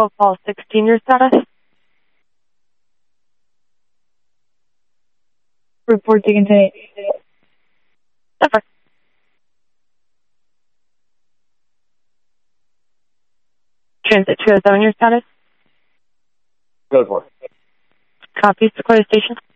12 call 16, your status? Report taken to 8. Different. Transit 207, your status? Go for it. Copy, Sequoia Station.